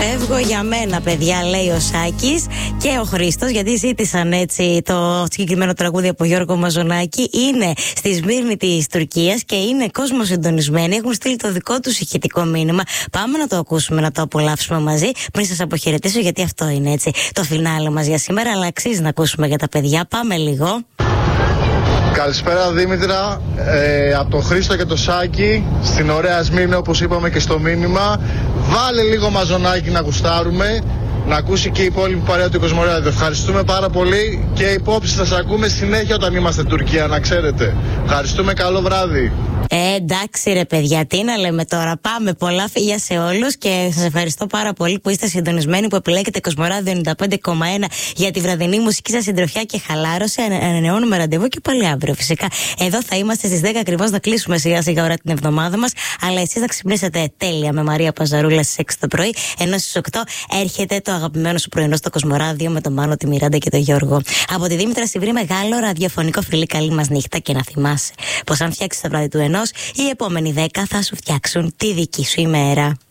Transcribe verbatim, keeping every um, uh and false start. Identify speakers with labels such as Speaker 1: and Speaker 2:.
Speaker 1: Φεύγω για μένα, παιδιά, λέει ο Σάκης και ο Χρήστος, γιατί ζήτησαν έτσι το συγκεκριμένο τραγούδι από Γιώργο Μαζονάκη. Είναι στη Σμύρνη της Τουρκίας και είναι κόσμο συντονισμένοι. Έχουν στείλει το δικό τους ηχητικό μήνυμα. Πάμε να το ακούσουμε, να το απολαύσουμε μαζί. Πριν σας αποχαιρετήσω, γιατί αυτό είναι έτσι το φινάλε μας για σήμερα. Αλλά αξίζει να ακούσουμε για τα παιδιά. Πάμε λίγο.
Speaker 2: Καλησπέρα Δήμητρα, ε, από τον Χρήστο και το Σάκη, στην ωραία Σμύρνη όπως είπαμε και στο μήνυμα. Βάλε λίγο Μαζονάκη να γουστάρουμε, να ακούσει και η υπόλοιπη παρέα του Κοσμοράδιο. Ευχαριστούμε πάρα πολύ και υπόψη θα σας ακούμε συνέχεια όταν είμαστε Τουρκία, να ξέρετε. Ευχαριστούμε, καλό βράδυ.
Speaker 1: Ε, εντάξει ρε παιδιά, τι να λέμε τώρα. Πάμε, πολλά φιλιά σε όλους και σας ευχαριστώ πάρα πολύ που είστε συντονισμένοι, που επιλέγετε Κοσμοράδιο ενενήντα πέντε κόμμα ένα για τη βραδινή μουσική σας συντροφιά και χαλάρωση. Ανανεώνουμε ραντεβού και πάλι αύριο φυσικά. Εδώ θα είμαστε στις δέκα ακριβώς, να κλείσουμε σιγά σιγά ώρα την εβδομάδα μας. Αλλά εσείς θα ξυπνήσετε τέλεια με Μαρία Παζαρούλα στις έξι το πρωί, ενώ στις οκτώ έρχεται το αγαπημένο σου πρωινό στο Κοσμοράδιο με τον Μάνο, τη Μιράντα και τον Γιώργο. Από τη Δήμητρα Σιβρή, μεγάλο ραδιοφωνικό φιλί, καλή μας νύχτα και να θυμάσαι πως αν φτιάξεις το βράδυ του ενός, οι επόμενοι δέκα θα σου φτιάξουν τη δική σου ημέρα.